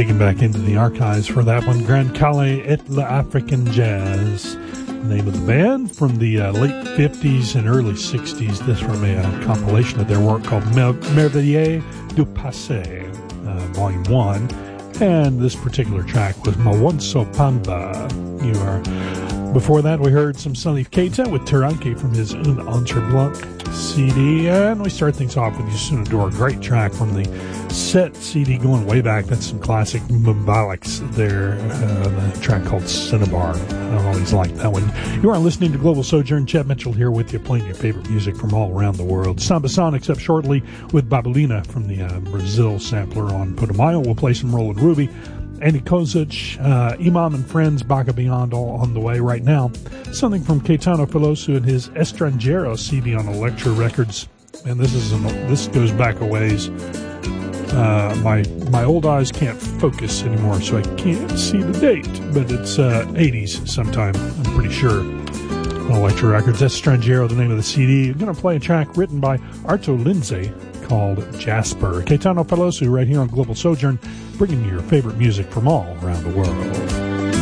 digging back into the archives for that one. Grand Calais et l'African Jazz, the name of the band, from the late 50s and early 60s. This from a compilation of their work called Merveilles du Passé, Volume 1. And this particular track was Mawonso Pamba. Before that, we heard some Salif Keita with Taranki from his Un Entre Blanc CD. And we start things off with Youssou N'Dour, a great track from the Set CD going way back. That's some classic Mbalax there. The track called Cinnabar. I always like that one. You are listening to Global Sojourn. Chet Mitchell here with you, playing your favorite music from all around the world. Samba Sonics up shortly with Babulina from the Brazil sampler on Putumayo. We'll play some Roland Ruby. Andy Kozic, Imam and Friends, Baka Beyond, all on the way right now. Something from Caetano Veloso and his Estrangeiro CD on Elektra Records. And this goes back a ways. My old eyes can't focus anymore, so I can't see the date. But it's 80s sometime, I'm pretty sure, on Elektra Records. Estrangeiro, the name of the CD. I'm going to play a track written by Arto Lindsay called Jasper. Caetano Veloso right here on Global Sojourn, bringing you your favorite music from all around the world.